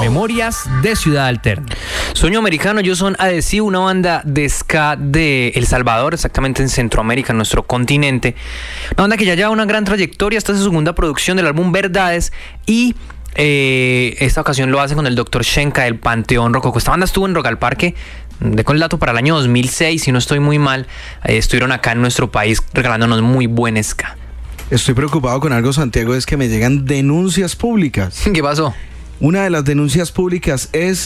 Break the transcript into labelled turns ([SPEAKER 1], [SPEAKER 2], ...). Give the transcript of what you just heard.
[SPEAKER 1] Memorias de Ciudad Alterna.
[SPEAKER 2] Sueño Americano, ellos son ADC, una banda de ska de El Salvador, exactamente en Centroamérica, en nuestro continente. Una banda que ya lleva una gran trayectoria, esta es su segunda producción del álbum Verdades y esta ocasión lo hacen con el Dr. Shenka del Panteón Rococó. Esta banda estuvo en Rock al Parque, dejo el dato, para el año 2006, si no estoy muy mal. Estuvieron acá en nuestro país regalándonos muy buen ska.
[SPEAKER 3] Estoy preocupado con algo, Santiago, es que me llegan denuncias públicas.
[SPEAKER 2] ¿Qué pasó?
[SPEAKER 3] Una de las denuncias públicas es